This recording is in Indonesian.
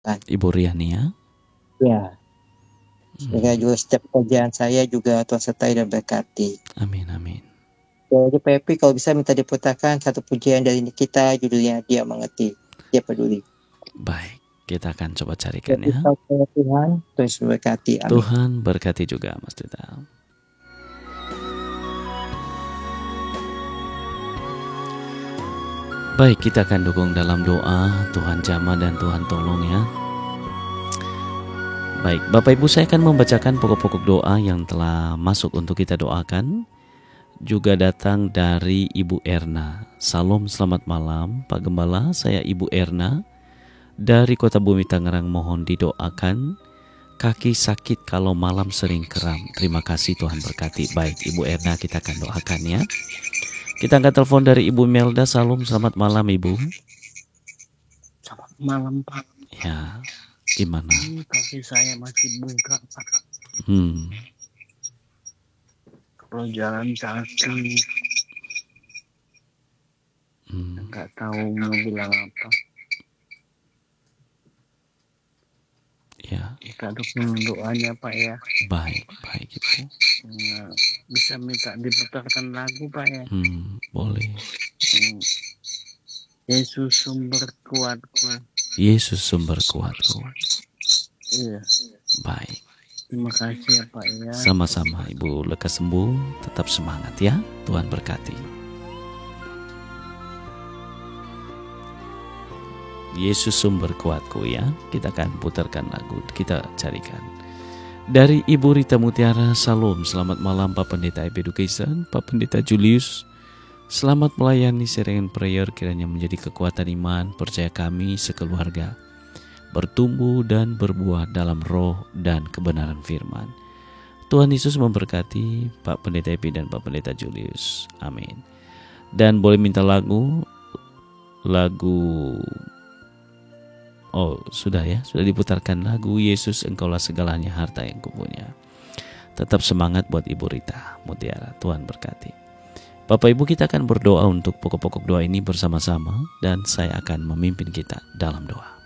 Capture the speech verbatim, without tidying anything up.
Ibu Riani ya. Ya. Semoga juga setiap pekerjaan saya juga Tuhan sertai dan berkati. Amin, amin. Jadi Pak Epi kalau bisa minta diputarkan satu pujian dari kita, judulnya Dia Mengerti, Dia Peduli. Baik, kita akan coba carikan ya. Tuhan, terus berkati. Amin. Tuhan berkati juga Mas Tita. Baik, kita akan dukung dalam doa. Tuhan jamah dan Tuhan tolong ya. Baik, Bapak Ibu, saya akan membacakan pokok-pokok doa yang telah masuk untuk kita doakan. Juga datang dari Ibu Erna. Salam, selamat malam Pak Gembala, saya Ibu Erna dari Kota Bumi Tangerang, mohon didoakan. Kaki sakit kalau malam sering kram. Terima kasih, Tuhan berkati. Baik Ibu Erna, kita akan doakan ya. Kita angkat telepon dari Ibu Melda. Salam, selamat malam Ibu. Selamat malam Pak. Ya, gimana? Ini kaki saya masih bengkak Pak. Hmm. Kalau jalan kaki, hmm. nggak tahu mau bilang apa. Ya. Kita dukung doanya Pak ya. Baik, baik Ibu. Ya, bisa minta diputarkan lagu Pak ya. Hmm, boleh. Hmm. Yesus sumber kuatku. Yesus sumber kuatku. Iya. Baik. Terima kasih ya Pak ya. Sama-sama Ibu, lekas sembuh, tetap semangat ya. Tuhan berkati. Yesus sumber kuatku ya. Kita akan putarkan lagu, kita carikan. Dari Ibu Rita Mutiara, salam, selamat malam Pak Pendeta Education, Pak Pendeta Julius. Selamat melayani Serengan Prayer, kiranya menjadi kekuatan iman, percaya kami sekeluarga bertumbuh dan berbuah dalam roh dan kebenaran firman. Tuhan Yesus memberkati Pak Pendeta Epi dan Pak Pendeta Julius. Amin. Dan boleh minta lagu, lagu, oh sudah ya, sudah diputarkan lagu Yesus Engkaulah segalanya harta yang kupunya. Tetap semangat buat Ibu Rita Mutiara. Tuhan berkati. Bapak Ibu, kita akan berdoa untuk pokok-pokok doa ini bersama-sama dan saya akan memimpin kita dalam doa.